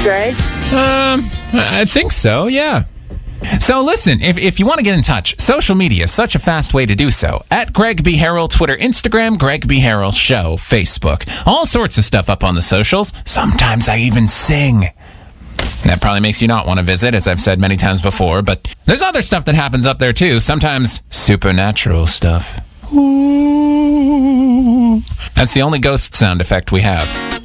Dre? I think so, yeah. So listen, if you want to get in touch, social media is such a fast way to do so. At Greg B. Harrell, Twitter, Instagram, Greg B. Harrell Show, Facebook. All sorts of stuff up on the socials. Sometimes I even sing. That probably makes you not want to visit, as I've said many times before, but there's other stuff that happens up there too. Sometimes supernatural stuff. Ooh. That's the only ghost sound effect we have.